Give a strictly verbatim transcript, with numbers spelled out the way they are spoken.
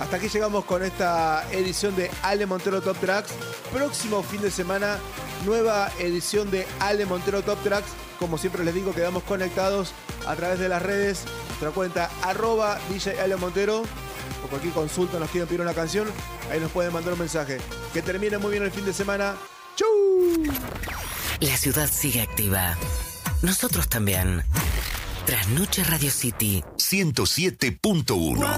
hasta aquí llegamos con esta edición de Ale Montero Top Tracks. Próximo fin de semana, nueva edición de Ale Montero Top Tracks. Como siempre les digo, quedamos conectados a través de las redes. Nuestra cuenta arroba D J Ale Montero. O cualquier consulta, nos quieren pedir una canción, ahí nos pueden mandar un mensaje. Que termine muy bien el fin de semana. ¡Chau! La ciudad sigue activa. Nosotros también. Trasnoche Radio City ciento siete punto uno.